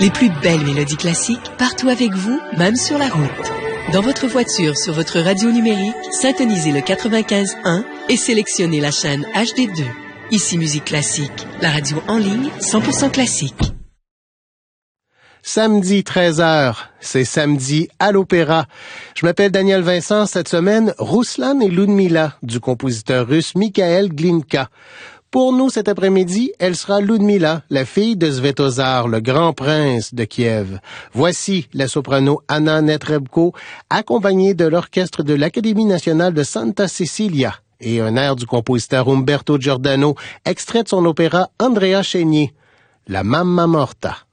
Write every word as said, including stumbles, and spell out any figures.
Les plus belles mélodies classiques partout avec vous, même sur la route. Dans votre voiture, sur votre radio numérique, syntonisez le quatre-vingt-quinze un et sélectionnez la chaîne H D deux. Ici Musique Classique, la radio en ligne cent pour cent classique. Samedi treize heures, c'est samedi à l'Opéra. Je m'appelle Daniel Vincent. Cette semaine, Rouslan et Ludmila du compositeur russe Mikhail Glinka. Pour nous, cet après-midi, elle sera Ludmila, la fille de Svetozar, le grand prince de Kiev. Voici la soprano Anna Netrebko, accompagnée de l'orchestre de l'Académie nationale de Santa Cecilia et un air du compositeur Umberto Giordano, extrait de son opéra Andrea Chenier, La Mamma Morta.